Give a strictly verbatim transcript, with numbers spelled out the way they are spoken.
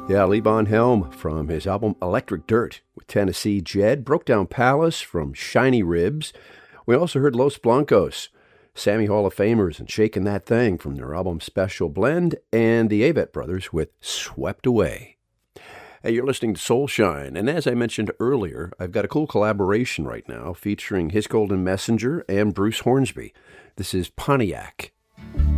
Yeah, Levon Helm from his album Electric Dirt with Tennessee Jed, Broke Down Palace from Shiny Ribs. We also heard Los Blancos, Sammy Hall of Famers and Shakin' That Thing from their album Special Blend, and the Avett Brothers with Swept Away. Hey, you're listening to Soul Shine, and as I mentioned earlier, I've got a cool collaboration right now featuring His Golden Messenger and Bruce Hornsby. This is Pontiac.